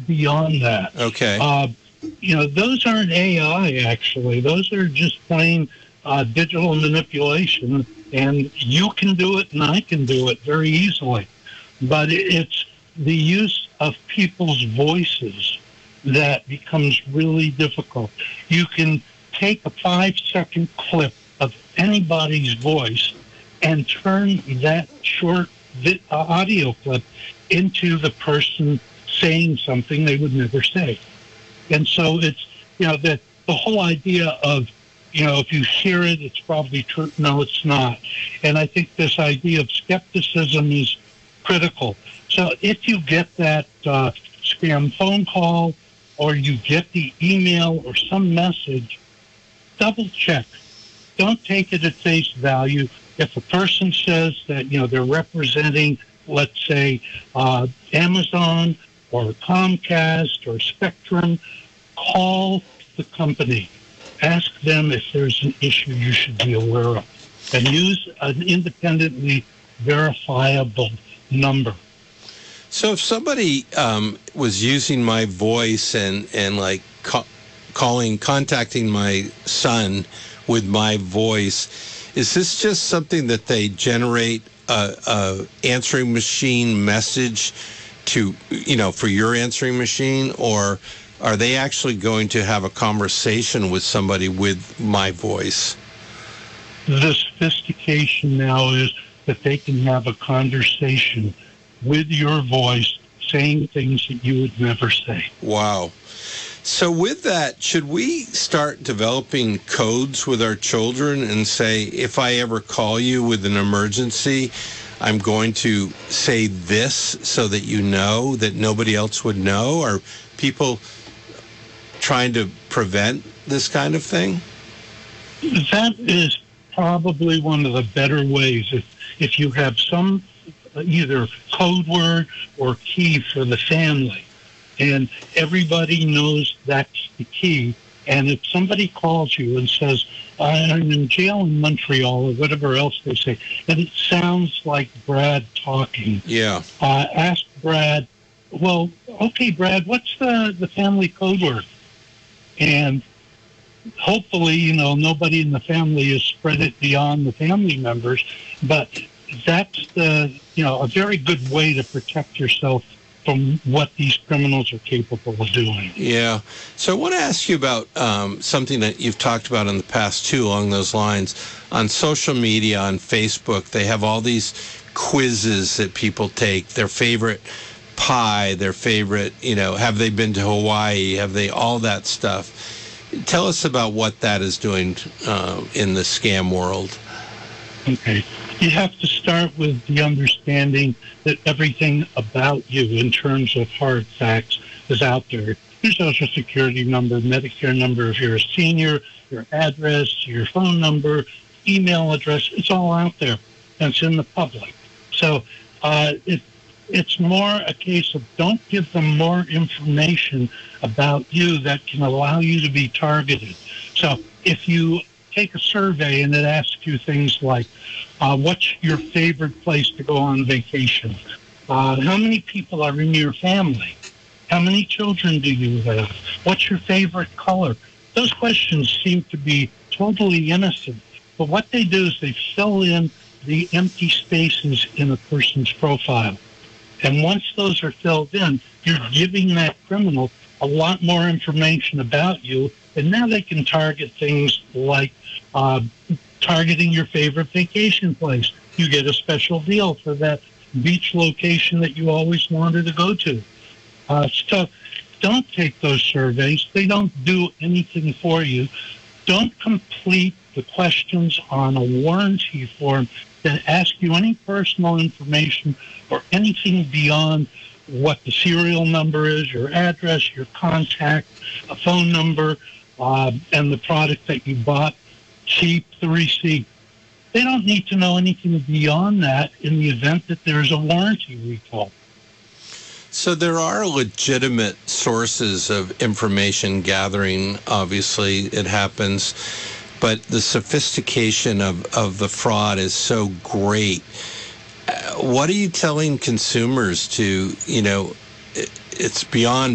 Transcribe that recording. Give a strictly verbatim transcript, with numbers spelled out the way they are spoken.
beyond that. Okay. Uh, you know, those aren't A I, actually. Those are just plain uh, digital manipulation, and you can do it and I can do it very easily. But it's the use of people's voices that becomes really difficult. You can take a five-second clip of anybody's voice and turn that short vi- uh, audio clip into the person saying something they would never say. And so it's, you know, the, the whole idea of, you know, if you hear it, it's probably true. No, it's not. And I think this idea of skepticism is critical. So if you get that uh, spam phone call or you get the email or some message, double check. Don't take it at face value. If a person says that, you know, they're representing, let's say, uh, Amazon or Comcast or Spectrum, call the company. Ask them if there's an issue you should be aware of. And use an independently verifiable number. So if somebody um, was using my voice and, and like ca- calling, contacting my son with my voice, is this just something that they generate a, a answering machine message to, you know, for your answering machine, or are they actually going to have a conversation with somebody with my voice? The sophistication now is that they can have a conversation with your voice saying things that you would never say. Wow. So with that, should we start developing codes with our children and say, if I ever call you with an emergency, I'm going to say this so that you know that nobody else would know? Are people trying to prevent this kind of thing? That is probably one of the better ways. If, if you have some either code word or key for the family, and everybody knows that's the key. And if somebody calls you and says, I'm in jail in Montreal, or whatever else they say, and it sounds like Brad talking, yeah, uh, ask Brad, well, okay, Brad, what's the, the family code word? And hopefully, you know, nobody in the family has spread it beyond the family members, but that's the, you know, a very good way to protect yourself from what these criminals are capable of doing. Yeah. So I want to ask you about um, something that you've talked about in the past, too, along those lines. On social media, on Facebook, they have all these quizzes that people take, their favorite pie, their favorite, you know, have they been to Hawaii, have they, all that stuff. Tell us about what that is doing uh, in the scam world. Okay. You have to start with the understanding that everything about you in terms of hard facts is out there. Your Social Security number, Medicare number, if you're a senior, your address, your phone number, email address, it's all out there. And it's in the public. So uh, it, it's more a case of don't give them more information about you that can allow you to be targeted. So if you take a survey and it asks you things like, uh, what's your favorite place to go on vacation? Uh, how many people are in your family? How many children do you have? What's your favorite color? Those questions seem to be totally innocent. But what they do is they fill in the empty spaces in a person's profile. And once those are filled in, you're giving that criminal a lot more information about you. And now they can target things like uh, targeting your favorite vacation place. You get a special deal for that beach location that you always wanted to go to. Uh, so don't take those surveys. They don't do anything for you. Don't complete the questions on a warranty form that ask you any personal information or anything beyond what the serial number is, your address, your contact, a phone number, uh, and the product that you bought. Keep the receipt. They don't need to know anything beyond that in the event that there's a warranty recall. So there are legitimate sources of information gathering. Obviously, it happens. But the sophistication of, of the fraud is so great. Uh, what are you telling consumers to, you know, it, it's beyond